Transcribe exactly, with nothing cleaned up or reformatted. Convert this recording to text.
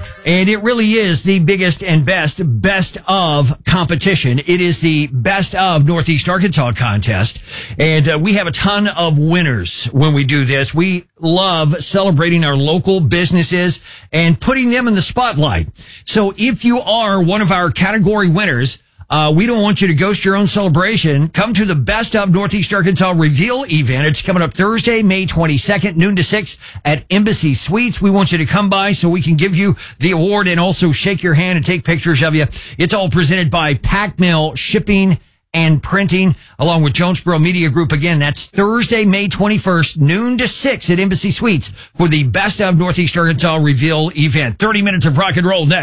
And it really is the biggest and best, best of competition. It is the Best of Northeast Arkansas contest. And uh, we have a ton of winners when we do this. We love celebrating our local businesses and putting them in the spotlight. So if you are one of our category winners, Uh, we don't want you to ghost your own celebration. Come to the Best of Northeast Arkansas Reveal event. It's coming up Thursday, May twenty-second, noon to six at Embassy Suites. We want you to come by so we can give you the award and also shake your hand and take pictures of you. It's all presented by Pac Mail Shipping and Printing, along with Jonesboro Media Group. Again, that's Thursday, May twenty-first, noon to six at Embassy Suites for the Best of Northeast Arkansas Reveal event. thirty minutes of rock and roll next.